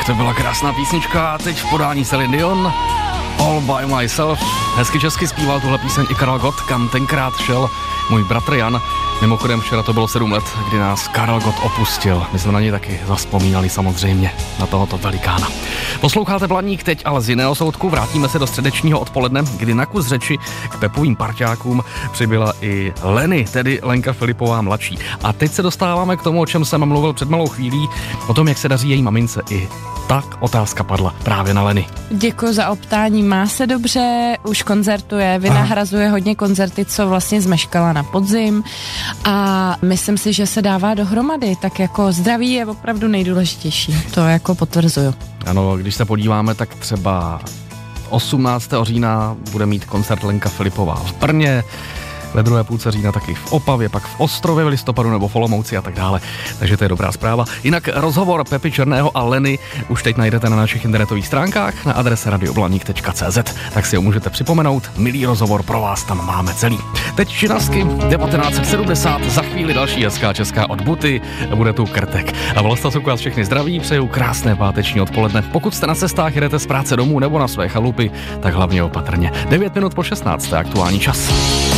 to byla krásná písnička a teď v podání Celine Dion, All by Myself. Hezky česky zpíval tuhle píseň i Karel Gott, kam tenkrát šel můj bratr Jan. Mimochodem včera to bylo 7 let, kdy nás Karel Gott opustil. My jsme na něj taky zavzpomínali samozřejmě, na tohoto velikána. Posloucháte Blaník, teď ale z jiného soudku. Vrátíme se do středečního odpoledne, kdy na kus řeči k Pepovým parťákům přibyla i Leny, tedy Lenka Filipová mladší. A teď se dostáváme k tomu, o čem jsem mluvil před malou chvílí, o tom, jak se daří její mamince. I tak otázka padla právě na Leny. Děkuji za optání, má se dobře, už koncertuje, vynahrazuje hodně koncerty, co vlastně zmeškala na podzim a myslím si, že se dává dohromady, tak jako zdraví je opravdu nejdůležitější, to jako potvrzuju. Ano, když se podíváme, tak třeba 18. října bude mít koncert Lenka Filipová v Brně, ve druhé půlce října taky v Opavě, pak v Ostrově v listopadu nebo v Olomouci a tak dále. Takže to je dobrá zpráva. Jinak rozhovor Pepy Černého a Leny už teď najdete na našich internetových stránkách na adrese radioblaník.cz, tak si ho můžete připomenout. Milý rozhovor pro vás tam máme celý. Teď Činasky 1970, za chvíli další hezká česká od Buty, bude tu Krtek. A Vlastacuku vás všechny zdraví, přeju krásné páteční odpoledne. Pokud jste na cestách, jedete z práce domů nebo na své chalupy, tak hlavně opatrně. 9 minut po 16. aktuální čas.